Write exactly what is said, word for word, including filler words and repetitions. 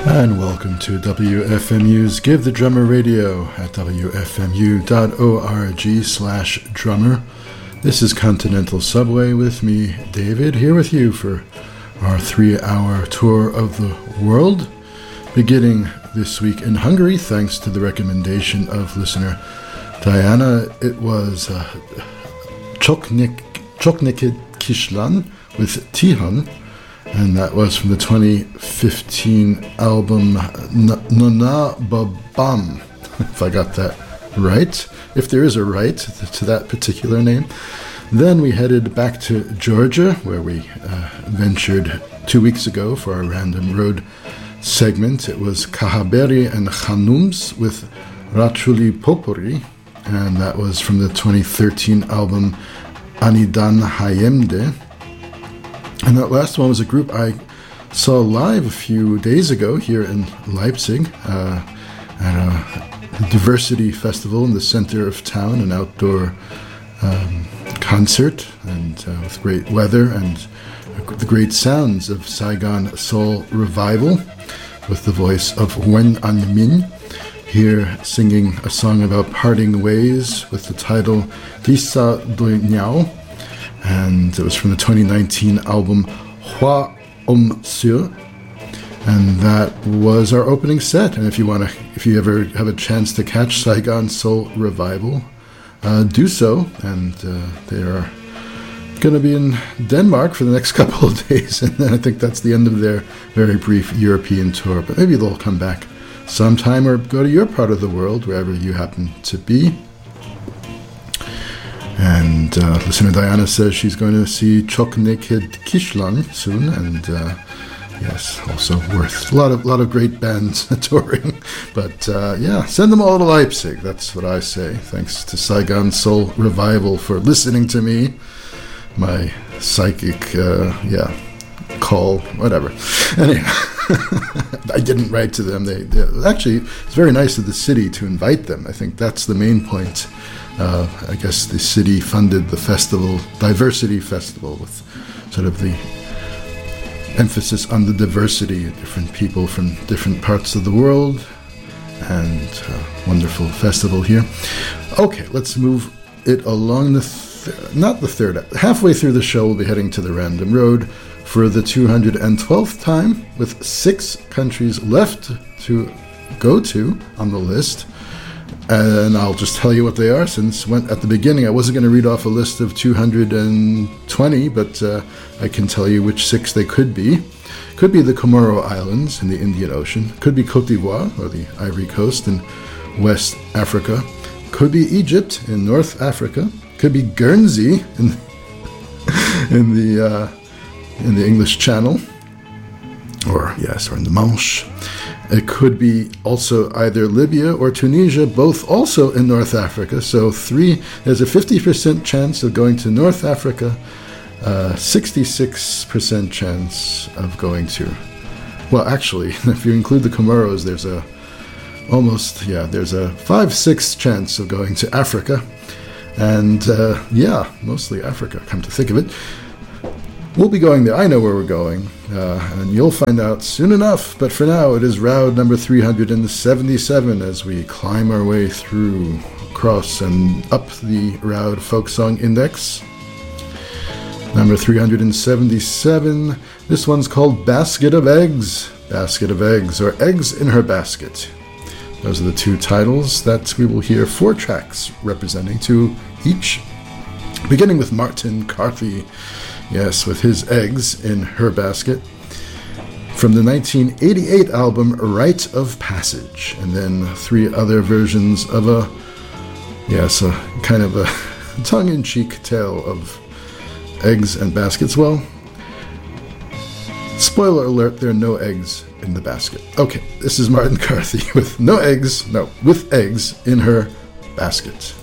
And welcome to W F M U's Give the Drummer Radio at w f m u dot org slash drummer. This is Continental Subway with me, David, here with you for our three-hour tour of the world, beginning this week in Hungary, thanks to the recommendation of listener Diana. It was uh, Csoknik, Csoknik Kislan with Tihon, and that was from the twenty fifteen album Nona Babam, if I got that right, if there is a right to that particular name. Then we headed back to Georgia, where we uh, ventured two weeks ago for our Random Road segment. It was Kahaberi and Khanums with Rachuli Popori, and that was from the twenty thirteen album Anidan Hayemde. And that last one was a group I saw live a few days ago here in Leipzig uh, at a diversity festival in the center of town, an outdoor um, concert, and uh, with great weather and the great sounds of Saigon Soul Revival, with the voice of Wen An Min, here singing a song about parting ways with the title Lisa Doi Nyao. And it was from the twenty nineteen album Hua Om Seo, and that was our opening set. And if you want to, if you ever have a chance to catch Saigon Soul Revival, uh, do so. And uh, they are going to be in Denmark for the next couple of days, and then I think that's the end of their very brief European tour. But maybe they'll come back sometime or go to your part of the world, wherever you happen to be. And uh, listener Diana says she's going to see Csoknik Kislan soon, and uh, yes, also worth a lot of lot of great bands touring. But uh, yeah, send them all to Leipzig. That's what I say. Thanks to Saigon Soul Revival for listening to me, my psychic, uh, yeah, call, whatever. Anyhow, I didn't write to them. They, they actually, it's very nice of the city to invite them. I think that's the main point. Uh, I guess the city funded the festival, Diversity Festival, with sort of the emphasis on the diversity of different people from different parts of the world, and uh, wonderful festival here. Okay, let's move it along the, th- not the third, halfway through the show we'll be heading to the Random Road for the two hundred twelfth time, with six countries left to go to on the list. And I'll just tell you what they are, since when, at the beginning I wasn't going to read off a list of two hundred twenty, but uh, I can tell you which six they could be. Could be the Comoro Islands in the Indian Ocean. Could be Côte d'Ivoire, or the Ivory Coast in West Africa. Could be Egypt in North Africa. Could be Guernsey in, in the uh, in the English Channel, or yes, or in the Manche. It could be also either Libya or Tunisia, both also in North Africa. So three, there's a fifty percent chance of going to North Africa, uh, sixty-six percent chance of going to, well, actually, if you include the Comoros, there's a almost, yeah, there's a five-sixths chance of going to Africa. And uh, yeah, mostly Africa, come to think of it. We'll be going there. I know where we're going, uh, and you'll find out soon enough. But for now, it is round number three hundred seventy-seven as we climb our way through, across, and up the Roud Folk Song Index. Number three hundred seventy-seven. This one's called Basket of Eggs. Basket of Eggs, or Eggs in Her Basket. Those are the two titles that we will hear, four tracks representing two each. Beginning with Martin Carthy. Yes, with his Eggs in Her Basket, from the nineteen eighty-eight album Rite of Passage, and then three other versions of a, yes, a kind of a tongue-in-cheek tale of eggs and baskets. Well, spoiler alert, there are no eggs in the basket. Okay, this is Martin Carthy with no eggs, no, with eggs in her basket.